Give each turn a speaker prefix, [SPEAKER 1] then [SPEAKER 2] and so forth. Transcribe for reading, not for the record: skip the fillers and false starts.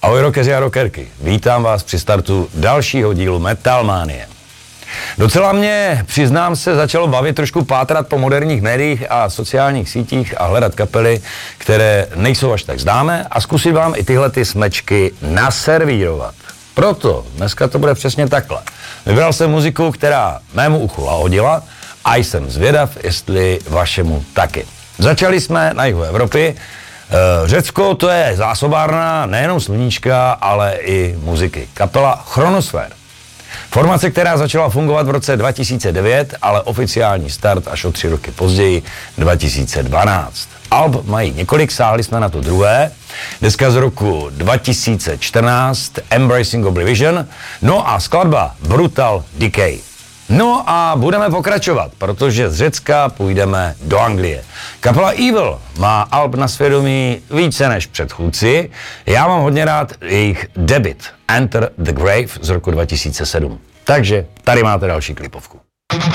[SPEAKER 1] Ahoj rockeři a rockerky, vítám vás při startu dalšího dílu Metalmanie. Docela mě, přiznám se, začalo bavit trošku pátrat po moderních médiích a sociálních sítích a hledat kapely, které nejsou až tak známé a zkusit vám i tyhle ty smečky naservírovat. Proto dneska to bude přesně takhle. Vybral jsem muziku, která mému uchu lahodila a jsem zvědav, jestli vašemu taky. Začali jsme na jihu Evropy. Řecko to je zásobárna nejenom sluníčka, ale i muziky. Kapela Chronosfer. Formace, která začala fungovat v roce 2009, ale oficiální start až o 3 roky později, 2012. Alb mají několik, sáhli jsme na to druhé. Deska z roku 2014, Embracing Oblivion, no a skladba Brutal Decay. No a budeme pokračovat, protože z Řecka půjdeme do Anglie. Kapela Evil má alb na svědomí více než předchůdci. Já mám hodně rád jejich debut Enter the Grave z roku 2007. Takže tady máte další klipovku.